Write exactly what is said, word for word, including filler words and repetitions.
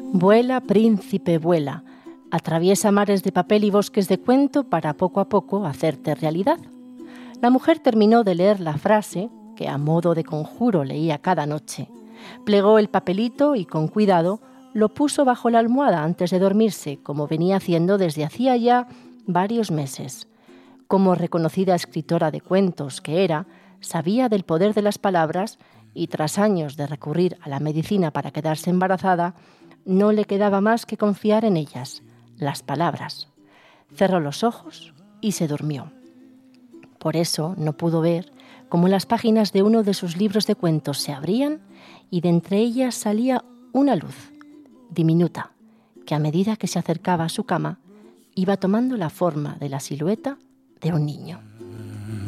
Vuela, príncipe, vuela. Atraviesa mares de papel y bosques de cuento para poco a poco hacerte realidad. La mujer terminó de leer la frase, que a modo de conjuro leía cada noche. Plegó el papelito y con cuidado lo puso bajo la almohada antes de dormirse, como venía haciendo desde hacía ya varios meses. Como reconocida escritora de cuentos que era, sabía del poder de las palabras y tras años de recurrir a la medicina para quedarse embarazada, no le quedaba más que confiar en ellas, las palabras. Cerró los ojos y se durmió. Por eso no pudo ver cómo las páginas de uno de sus libros de cuentos se abrían y de entre ellas salía una luz, diminuta, que a medida que se acercaba a su cama, iba tomando la forma de la silueta de un niño.